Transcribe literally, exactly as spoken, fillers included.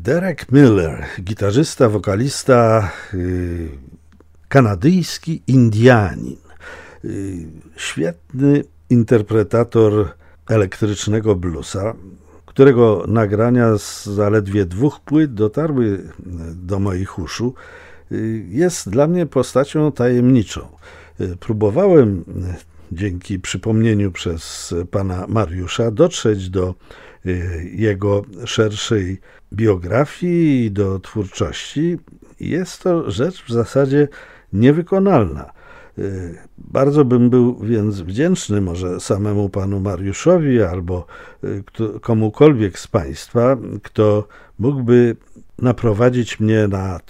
Derek Miller, gitarzysta, wokalista, yy, kanadyjski Indianin, yy, świetny interpretator elektrycznego bluesa, którego nagrania z zaledwie dwóch płyt dotarły do moich uszu, yy, jest dla mnie postacią tajemniczą. Yy, próbowałem dzięki przypomnieniu przez pana Mariusza dotrzeć do jego szerszej biografii i do twórczości. Jest to rzecz w zasadzie niewykonalna. Bardzo bym był więc wdzięczny może samemu panu Mariuszowi albo komukolwiek z państwa, kto mógłby naprowadzić mnie na